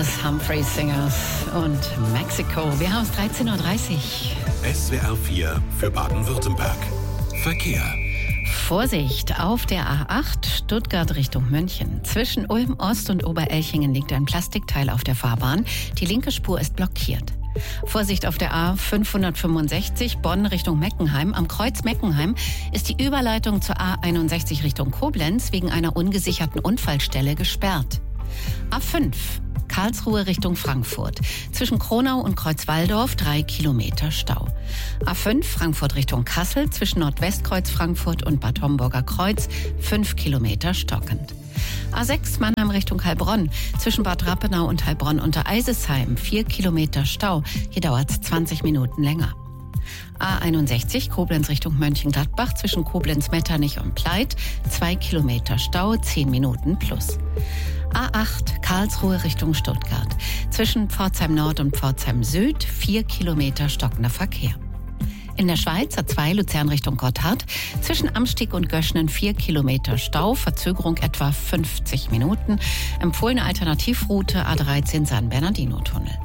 Singers, Humphrey Singers und Mexico. Wir haben es 13.30 Uhr. SWR 4 für Baden-Württemberg. Verkehr. Vorsicht, auf der A8 Stuttgart Richtung München. Zwischen Ulm Ost und Oberelchingen liegt ein Plastikteil auf der Fahrbahn. Die linke Spur ist blockiert. Vorsicht auf der A565 Bonn Richtung Meckenheim. Am Kreuz Meckenheim ist die Überleitung zur A61 Richtung Koblenz wegen einer ungesicherten Unfallstelle gesperrt. A5 Karlsruhe Richtung Frankfurt. Zwischen Kronau und Kreuzwaldorf 3 Kilometer Stau. A5 Frankfurt Richtung Kassel. Zwischen Nordwestkreuz Frankfurt und Bad Homburger Kreuz 5 Kilometer stockend. A6 Mannheim Richtung Heilbronn. Zwischen Bad Rappenau und Heilbronn unter Eisesheim 4 Kilometer Stau. Hier dauert es 20 Minuten länger. A61 Koblenz Richtung Mönchengladbach. Zwischen Koblenz-Metternich und Pleit 2 Kilometer Stau, 10 Minuten plus. A8 Karlsruhe Richtung Stuttgart. Zwischen Pforzheim Nord und Pforzheim Süd 4 Kilometer stockender Verkehr. In der Schweiz A2 Luzern Richtung Gotthard. Zwischen Amstieg und Göschnen 4 Kilometer Stau, Verzögerung etwa 50 Minuten. Empfohlene Alternativroute A13 San Bernardino-Tunnel.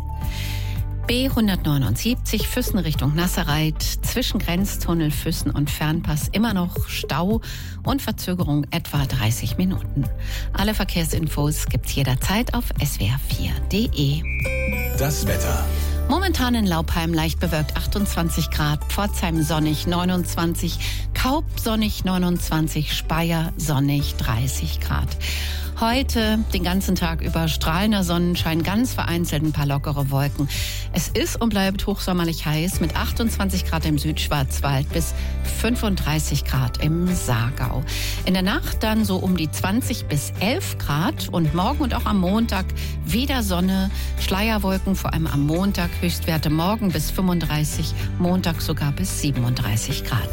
B179 Füssen Richtung Nasserreit. Zwischen Grenztunnel Füssen und Fernpass immer noch Stau und Verzögerung etwa 30 Minuten. Alle Verkehrsinfos gibt's jederzeit auf swr4.de. Das Wetter. Momentan in Laupheim leicht bewölkt 28 Grad, Pforzheim sonnig 29, Kaub sonnig 29, Speyer sonnig 30 Grad. Heute den ganzen Tag über strahlender Sonnenschein, ganz vereinzelt ein paar lockere Wolken. Es ist und bleibt hochsommerlich heiß mit 28 Grad im Südschwarzwald bis 35 Grad im Saargau. In der Nacht dann so um die 20 bis 11 Grad und morgen und auch am Montag wieder Sonne, Schleierwolken, vor allem am Montag, Höchstwerte morgen bis 35, Montag sogar bis 37 Grad.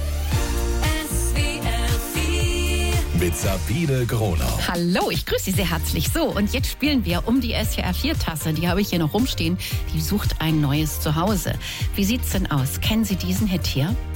Mit Sabine Gronau. Hallo, ich grüße Sie sehr herzlich. So, und jetzt spielen wir um die SWR4-Tasse. Die habe ich hier noch rumstehen. Die sucht ein neues Zuhause. Wie sieht's denn aus? Kennen Sie diesen Hit hier?